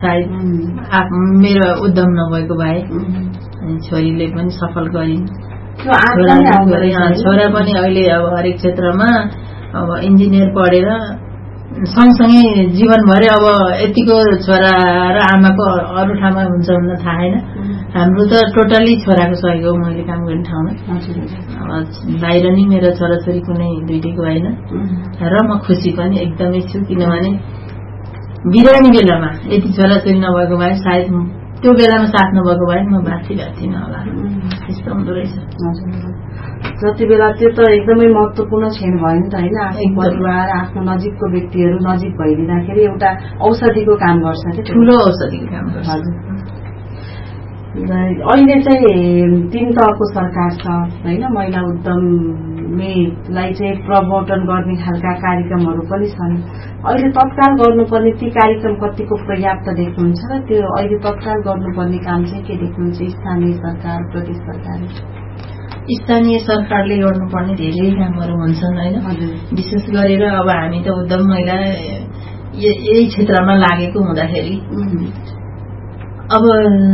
सायद मेरो उद्यम नभएको भए अनि छोरीले पनि सफल गरिन्। छोरा पनि अहिले अब हरेक क्षेत्रमा अब इन्जिनियर पढेर सँगसँगै जीवनभरि अब यतिको छोरा र आमाको अरू ठाउँमा हुन्छ भन्न थाहा छैन। हाम्रो त टोटली छोराको सहयोग हो मैले काम गर्ने ठाउँमा। बाहिर नि मेरो छोराछोरी कुनै दुइटैको होइन र म खुसी पनि एकदमै छु, किनभने बिरामी बेलामा यति छोराछोरी नभएको भए सायद त्यो बेलामा साथ नभएको भए म बाँचिरहेको थिइनँ होला। त्यस्तो हुँदो रहेछ। जति बेला त्यो त एकदमै महत्वपूर्ण क्षण भयो नि त होइन। आफ्नो परिवार आफ्नो नजिकको व्यक्तिहरू नजिक भइदिँदाखेरि एउटा औषधिको काम गर्छ कि ठुलो औषधिको काम गर्छ। अहिले चाहिँ 3 तहको सरकार छ होइन। महिला उद्यमीलाई चाहिँ प्रवर्तन गर्ने खालका कार्यक्रमहरू पनि छन्। अहिले तत्काल गर्नुपर्ने ती कार्यक्रम कतिको पर्याप्त देख्नुहुन्छ र त्यो अहिले तत्काल गर्नुपर्ने काम चाहिँ के देख्नुहुन्छ? स्थानीय सरकार, प्रदेश सरकार? स्थानीय सरकारले गर्नुपर्ने धेरै कामहरू हुन्छन् होइन। विशेष गरेर अब हामी त उद्यम महिला यही क्षेत्रमा लागेको हुँदाखेरि अब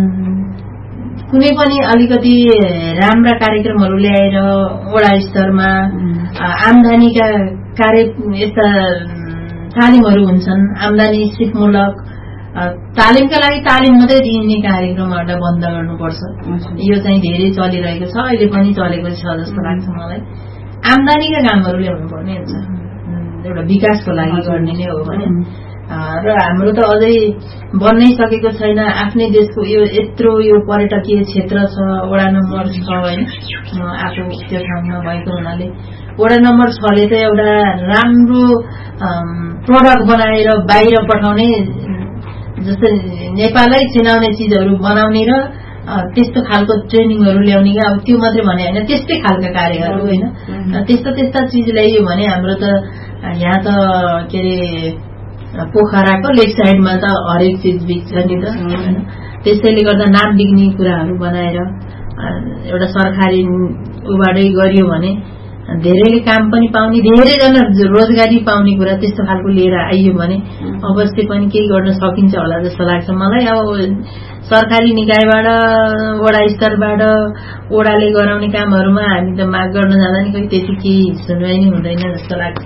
कुनै पनि अलिकति राम्रा कार्यक्रमहरू ल्याएर वडा स्तरमा आम्दानीका कार्य यस्ता तालिमहरू हुन्छन्। आम्दानी सिपमूलक तालिमका लागि तालिम मात्रै दिइने कार्यक्रमहरूलाई बन्द गर्नुपर्छ। यो चाहिँ धेरै चलिरहेको छ, अहिले पनि चलेको छ जस्तो लाग्छ मलाई। आम्दानीका कामहरू ल्याउनु पर्ने हुन्छ, एउटा विकासको लागि गर्ने नै हो भने। र हाम्रो त अझै बन्नै सकेको छैन। आफ्नै देशको यो यत्रो यो पर्यटकीय क्षेत्र छ, वडा नम्बर 6 होइन। म आफू त्यो ठाउँमा भएको हुनाले वडा नम्बर 6ले त एउटा राम्रो प्रोडक्ट बनाएर बाहिर पठाउने, जस्तै नेपाललाई चिनाउने चिजहरू बनाउने र त्यस्तो खालको ट्रेनिङहरू ल्याउने। अब त्यो मात्रै भने होइन, त्यस्तै खालका कार्यहरू होइन। त्यस्ता चिज ल्याइयो भने हाम्रो त यहाँ त के अरे पोखराको लेक साइडमा त हरेक चिज बिक्छ नि त होइन। त्यसैले गर्दा नाम बिग्ने कुराहरू बनाएर एउटा सरकारी उबाटै गरियो भने धेरैले काम पनि पाउने, धेरैजना रोजगारी पाउने कुरा त्यस्तो खालको लिएर आइयो भने अवश्य पनि केही गर्न सकिन्छ होला जस्तो लाग्छ मलाई। अब सरकारी निकायबाट वडा स्तरबाट वडाले गराउने कामहरूमा हामी त माग गर्न जाँदा नि कोही त्यति केही सुनवाई नै हुँदैन जस्तो लाग्छ।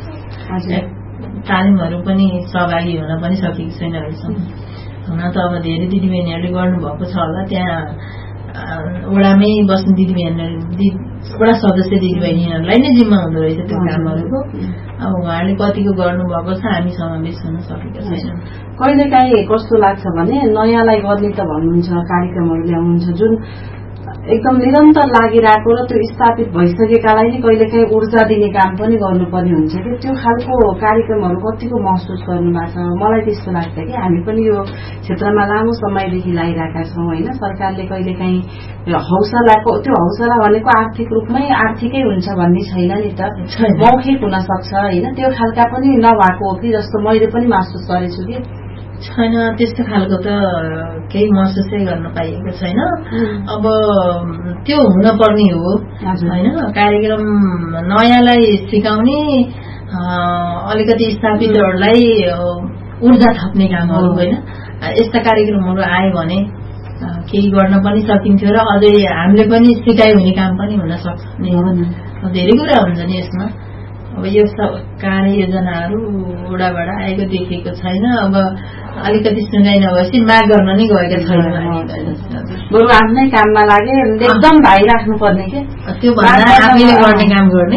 तालिमहरू पनि सहभागी हुन पनि सकेको छैन अहिलेसम्म। हुन त अब धेरै दिदीबहिनीहरूले गर्नुभएको छ होला। त्यहाँ वडामै बस्ने दिदीबहिनीहरू, वडा सदस्य दिदीबहिनीहरूलाई नै जिम्मा हुँदो रहेछ त्यो कामहरूको। अब उहाँहरूले कतिको गर्नुभएको छ, हामी समावेश हुन सकेका छैनौँ। कहिलेकाहीँ कस्तो लाग्छ भने नयाँलाई गर्ने त भन्नुहुन्छ, कार्यक्रमहरू ल्याउनुहुन्छ जुन एकदम निरन्तर लागिरहेको र त्यो स्थापित भइसकेकालाई नै कहिलेकाहीँ ऊर्जा दिने काम पनि गर्नुपर्ने हुन्छ कि त्यो खालको कार्यक्रमहरू कतिको महसुस गर्नुभएको छ? मलाई त्यस्तो लाग्छ कि हामी पनि यो क्षेत्रमा लामो समयदेखि लागिरहेका छौँ होइन। सरकारले कहिलेकाहीँ हौसलाको, त्यो हौसला भनेको आर्थिक रूपमै आर्थिकै हुन्छ भन्ने छैन नि त, मौखिक हुन सक्छ होइन। त्यो खालका पनि नभएको हो कि जस्तो मैले पनि महसुस गरेछु कि छैन। त्यस्तो खालको त केही महसुसै गर्न पाइएको छैन। अब त्यो हुन पर्ने हो होइन। कार्यक्रम नयाँलाई सिकाउने, अलिकति स्थापितहरूलाई ऊर्जा थप्ने कामहरू होइन। यस्ता कार्यक्रमहरू आयो भने केही गर्न पनि सकिन्थ्यो र अझै हामीले पनि सिकाइ हुने काम पनि हुन सक्ने हो। धेरै कुरा हुन्छ नि यसमा। अब यो कार्ययोजनाहरू वडाबाट आएको देखेको छैन। अब अलिकति सुनाइ नभएपछि माग गर्न नै गएका छैन। बरु आफ्नै काममा लागे एकदम भाइराख्नु पर्ने के त्यो भन्दा आफैले गर्ने काम गर्ने,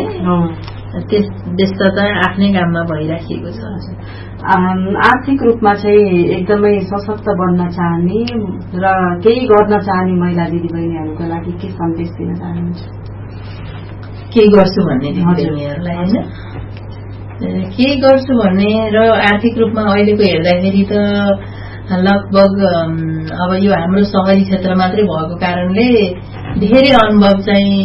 व्यस्तता आफ्नै काममा भइराखेको छ। आर्थिक रूपमा चाहिँ एकदमै सशक्त बन्न चाहने र केही गर्न चाहने महिला दिदीबहिनीहरूको लागि के सन्देश दिन चाहनुहुन्छ? केही गर्छु भन्ने दिदीबहिनीहरूलाई होइन, केही गर्छु भन्ने र आर्थिक रूपमा अहिलेको हेर्दाखेरि त लगभग अब यो हाम्रो शहरी क्षेत्र मात्रै भएको कारणले धेरै अनुभव चाहिँ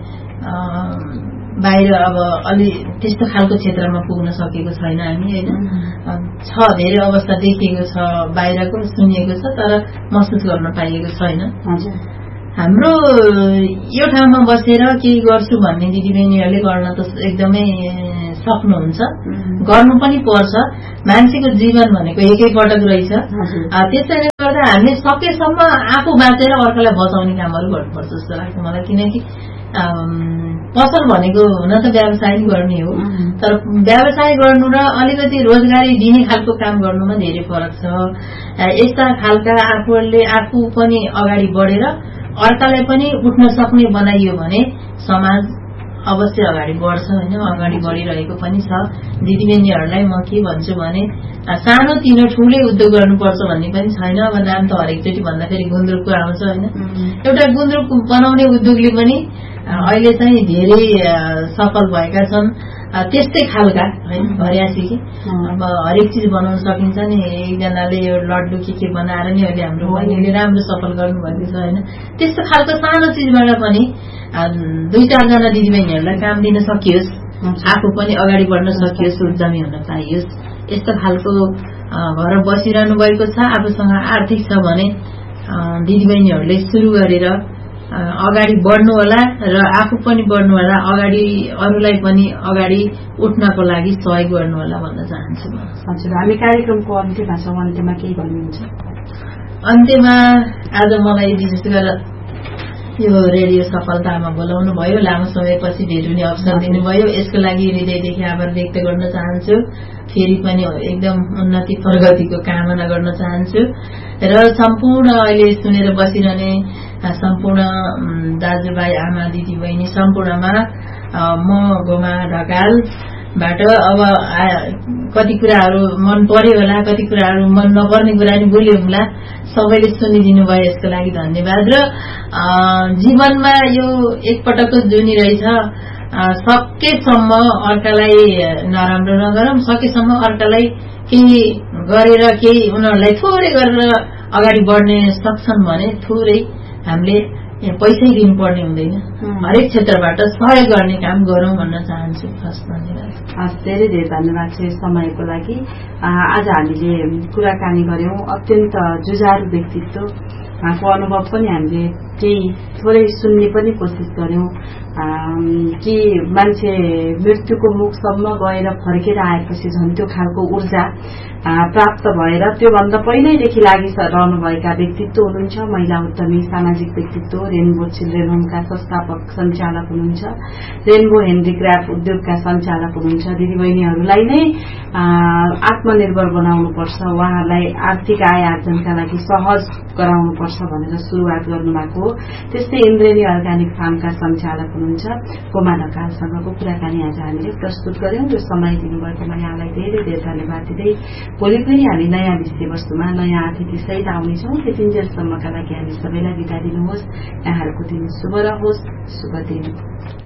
बाहिर अब अलि त्यस्तो खालको क्षेत्रमा पुग्न सकेको छैन हामी होइन। छ धेरै अवस्था देखिएको छ, बाहिरको सुनिएको छ, तर महसुस गर्न पाइएको छैन। हाम्रो यो ठाउँमा बसेर केही गर्छु भन्ने दिदीबहिनीहरूले गर्न त एकदमै सक्नुहुन्छ, गर्नु पनि पर्छ। मान्छेको जीवन भनेको एकैपटक रहेछ। त्यसैले गर्दा हामीले सकेसम्म आफू बाँचेर अर्कालाई बचाउने कामहरू गर्नुपर्छ जस्तो लाग्छ मलाई। किनकि पसल भनेको हुन त व्यवसाय गर्ने हो, तर व्यवसाय गर्नु र अलिकति रोजगारी दिने खालको काम गर्नुमा धेरै फरक छ। यस्ता खालका आफूले आफू पनि अगाडि बढेर अर्कालाई पनि उठ्न सक्ने बनाइयो भने समाज अवश्य अगाडि बढ्छ होइन, अगाडि बढिरहेको पनि छ। दिदीबहिनीहरूलाई म के भन्छु भने सानो तिनो ठुलै उद्योग गर्नुपर्छ भन्ने पनि छैन। अब नाम त हरेकचोटि भन्दाखेरि गुन्द्रुकको आउँछ होइन, एउटा गुन्द्रुक बनाउने उद्योगले पनि अहिले चाहिँ धेरै सफल भएका छन्। त्यस्तै खालका होइन भर्यासी कि अब हरेक चिज बनाउन सकिन्छ नि। एकजनाले यो लड्डु के बनाएर नि अहिले हाम्रो बहिनीले राम्रो सफल गर्नुभएको छ होइन। त्यस्तो खालको सानो चिजबाट पनि 2-4 जना दिदीबहिनीहरूलाई काम दिन सकियोस्, आफू पनि अगाडि बढ्न सकियोस्, उद्यमी हुन पाइयोस्। यस्तो खालको घर बसिरहनु भएको छ, आफूसँग आर्थिक छ भने दिदीबहिनीहरूले सुरु गरेर अगाडि बढ्नु होला र आफू पनि बढ्नु होला, अगाडि अरूलाई पनि अगाडि उठ्नको लागि सहयोग गर्नु होला भन्न चाहन्छु म। हजुर, हामी कार्यक्रमको अन्त्यमा छौँ, अन्त्यमा केही भन्नुहुन्छ? अन्त्यमा आज मलाई विशेष गरेर यो रेडियो सफलतामा बोलाउनु भयो, लामो समयपछि भेट हुने अवसर दिनुभयो, यसको लागि हृदयदेखि आभार व्यक्त गर्न चाहन्छु। फेरि पनि एकदम उन्नति प्रगतिको कामना गर्न चाहन्छु र सम्पूर्ण अहिले सुनेर बसिरहने सम्पूर्ण दाजुभाइ आमा दिदी बहिनी सम्पूर्णमा म गोमा ढकालबाट अब कति कुराहरू मन पर्यो होला, कति कुराहरू मन नपर्ने कुरा नि बोल्यो होला, सबैले सुनिदिनु भयो यसको लागि धन्यवाद। र जीवनमा यो एकपटकको जुनी रहेछ, सकेसम्म अर्कालाई नराम्रो नगरौं, सकेसम्म अर्कालाई केही गरेर केही उनीहरूलाई थोरै गरेर अगाडि बढ्ने सक्छन् भने थोरै हामीले पैसै दिनुपर्ने हुँदैन, हरेक क्षेत्रबाट सहयोग गर्ने काम गरौं भन्न चाहन्छु। हस्, धन्यवाद। धेरै धेरै धन्यवाद छ समयको लागि। आज हामीले कुराकानी गर्यौं, अत्यन्त जुझारु व्यक्तित्व को अनुभव पनि हामीले केही थोरै सुन्ने पनि कोसिस गर्यौं कि मान्छे मृत्युको मुखसम्म गएर फर्केर आएपछि झन् त्यो खालको ऊर्जा प्राप्त भएर त्योभन्दा पहिल्यैदेखि लागिरहनुभएका व्यक्तित्व हुनुहुन्छ। महिला उद्यमी सामाजिक व्यक्तित्व रेनबो चिल्ड्रेन होमका संस्थापक सञ्चालक हुनुहुन्छ, रेनबो हेन्डिक्राफ्ट उद्योगका सञ्चालक हुनुहुन्छ। दिदीबहिनीहरूलाई नै आत्मनिर्भर बनाउनुपर्छ, उहाँहरूलाई आर्थिक आय आर्जनका लागि सहज गराउनुपर्छ भनेर सुरुवात गर्नुभएको हो। त्यस्तै इन्द्रेणी अर्ग्यानिक फार्मका सञ्चालक हुनुहुन्छ गोमा ढकालसँगको कुराकानी आज हामीले प्रस्तुत गर्यौं। यो समय दिनुभएकोमा यहाँलाई धेरै धेरै धन्यवाद दिँदै भोलि पनि हामी नयाँ विषयवस्तुमा नयाँ अतिथि सहित आउनेछौँ। त्यतिन्जेलसम्मका लागि हामी सबैलाई बिदा दिनुहोस्। यहाँहरूको दिन शुभ रहोस्। शुभ दिन।